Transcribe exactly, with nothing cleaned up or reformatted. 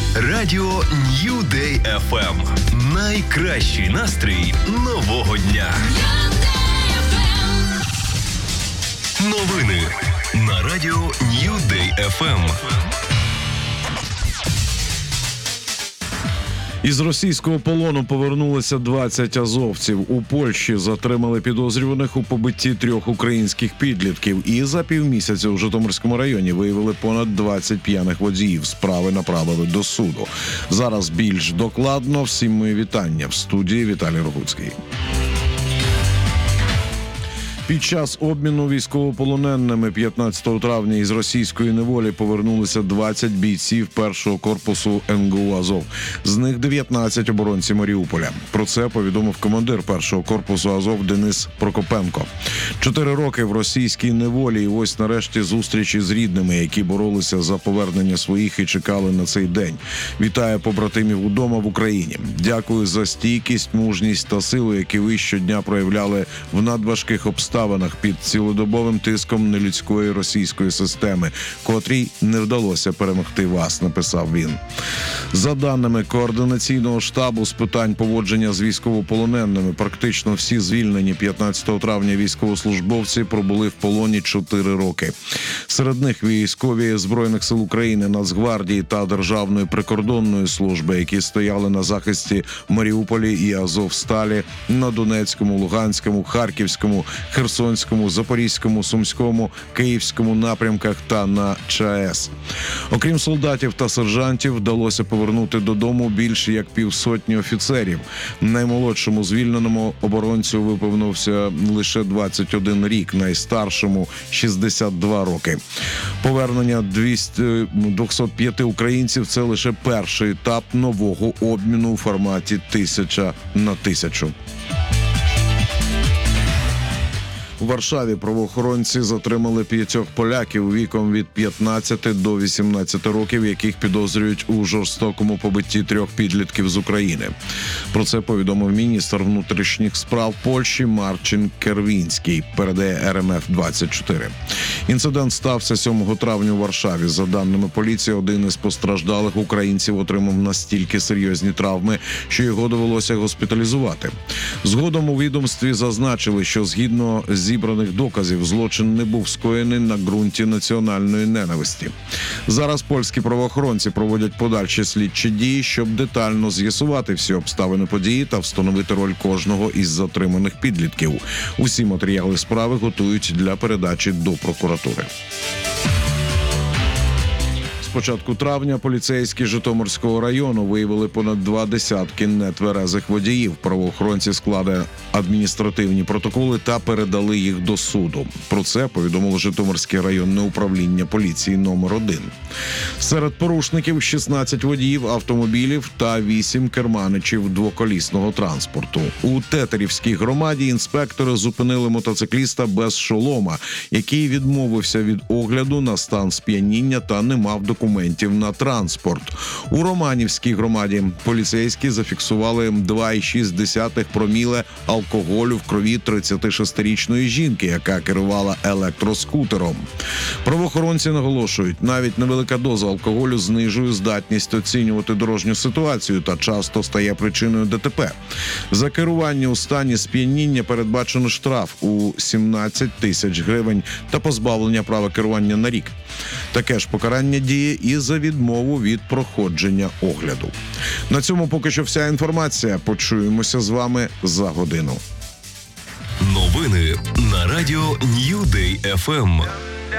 Радіо Нью Дей еф ем. Найкращий настрій нового дня. Новини на Радіо Нью Дей еф ем. Із російського полону повернулися двадцять азовців. У Польщі затримали підозрюваних у побитті трьох українських підлітків. І за півмісяця в Житомирському районі виявили понад двадцять п'яних водіїв. Справи направили до суду. Зараз більш докладно. Всім мої вітання. В студії Віталій Рогуцький. Під час обміну військовополоненими п'ятнадцятого травня із російської неволі повернулися двадцять бійців першого корпусу ен ге у Азов. З них дев'ятнадцять оборонці Маріуполя. Про це повідомив командир першого корпусу Азов Денис Прокопенко. Чотири роки в російській неволі і ось нарешті зустрічі з рідними, які боролися за повернення своїх і чекали на цей день. Вітаю побратимів удома в Україні. Дякую за стійкість, мужність та силу, які ви щодня проявляли в надважких обставинах під цілодобовим тиском нелюдської російської системи, котрій не вдалося перемогти вас, написав він. За даними Координаційного штабу з питань поводження з військовополоненими, практично всі звільнені п'ятнадцятого травня військовослужбовці пробули в полоні чотири роки. Серед них військові Збройних сил України, Нацгвардії та Державної прикордонної служби, які стояли на захисті в Маріуполі і Азовсталі, на Донецькому, Луганському, Харківському, Херсонському, Запорізькому, Сумському, Київському напрямках та на ЧАЕС. Окрім солдатів та сержантів, вдалося повернути додому більше як півсотні офіцерів. Наймолодшому звільненому оборонцю виповнився лише двадцять один рік, найстаршому – шістдесят два роки. Повернення двохсот п'яти українців – це лише перший етап нового обміну у форматі тисяча на тисячу. У Варшаві правоохоронці затримали п'ятьох поляків віком від п'ятнадцяти до вісімнадцяти років, яких підозрюють у жорстокому побитті трьох підлітків з України. Про це повідомив міністр внутрішніх справ Польщі Марчин Кервінський, передає ер ем еф двадцять чотири. Інцидент стався сьомого травня у Варшаві. За даними поліції, один із постраждалих українців отримав настільки серйозні травми, що його довелося госпіталізувати. Згодом у відомстві зазначили, що згідно з зібраних доказів злочин не був скоєний на ґрунті національної ненависті. Зараз польські правоохоронці проводять подальші слідчі дії, щоб детально з'ясувати всі обставини події та встановити роль кожного із затриманих підлітків. Усі матеріали справи готують для передачі до прокуратури. З початку травня поліцейські Житомирського району виявили понад два десятки нетверезих водіїв. Правоохоронці склали адміністративні протоколи та передали їх до суду. Про це повідомило Житомирське районне управління поліції номер один. Серед порушників шістнадцять водіїв автомобілів та вісім керманичів двоколісного транспорту. У Тетерівській громаді інспектори зупинили мотоцикліста без шолома, який відмовився від огляду на стан сп'яніння та не мав документів. документів на транспорт. У Романівській громаді поліцейські зафіксували два цілих шість десятих проміле алкоголю в крові тридцятишестирічної жінки, яка керувала електроскутером. Правоохоронці наголошують, навіть невелика доза алкоголю знижує здатність оцінювати дорожню ситуацію та часто стає причиною де те пе. За керування у стані сп'яніння передбачено штраф у сімнадцять тисяч гривень та позбавлення права керування на рік. Таке ж покарання діє і за відмову від проходження огляду. На цьому поки що вся інформація. Почуємося з вами за годину. Новини на Радіо Нью Дей еф ем.